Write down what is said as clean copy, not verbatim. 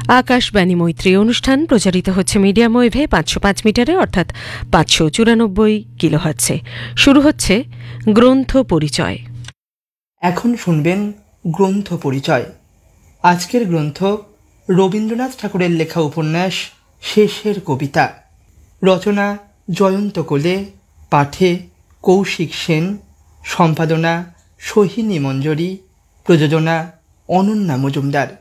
আকাশবাণী মৈত্রী অনুষ্ঠান প্রচারিত হচ্ছে মিডিয়াম ওয়েভে 505 মিটারে অর্থাৎ 594 কিলোহার্টজে। শুরু হচ্ছে গ্রন্থ পরিচয়। এখন শুনবেন গ্রন্থ পরিচয়। আজকের গ্রন্থ রবীন্দ্রনাথ ঠাকুরের লেখা উপন্যাস শেষের কবিতা। রচনা জয়ন্ত কোলে, পাঠে কৌশিক সেন, সম্পাদনা সোহিনী মঞ্জরি, প্রযোজনা অনন্যা মজুমদার।